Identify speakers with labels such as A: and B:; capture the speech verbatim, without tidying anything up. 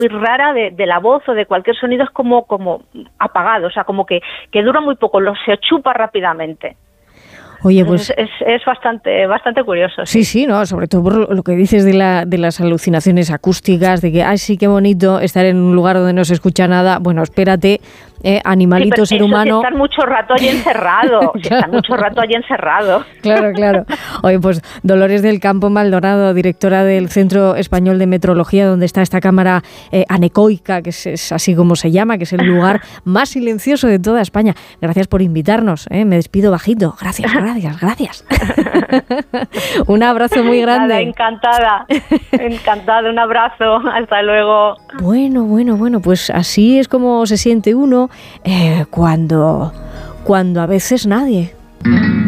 A: rara de, de la voz o de cualquier sonido, es como, como apagado, o sea, como que, que dura muy poco, lo se chupa rápidamente.
B: Oye, pues
A: es, es, es bastante bastante curioso.
B: Sí, sí, sí, no, sobre todo por lo que dices de la de las alucinaciones acústicas, de que, ay, sí, qué bonito estar en un lugar donde no se escucha nada. Bueno, espérate, eh, animalito,
A: sí,
B: ser humano.
A: Si estar mucho rato allí encerrado, claro. Si estar mucho rato allí encerrado.
B: Claro, claro. Oye, pues Dolores del Campo Maldonado, directora del Centro Español de Metrología, donde está esta cámara eh, anecoica, que es, es así como se llama, que es el lugar más silencioso de toda España. Gracias por invitarnos, ¿eh? Me despido bajito. Gracias, gracias, gracias. Un abrazo muy grande.
A: Nada, encantada, encantada, un abrazo, hasta luego.
B: Bueno, bueno, bueno, pues así es como se siente uno eh, cuando, cuando a veces nadie.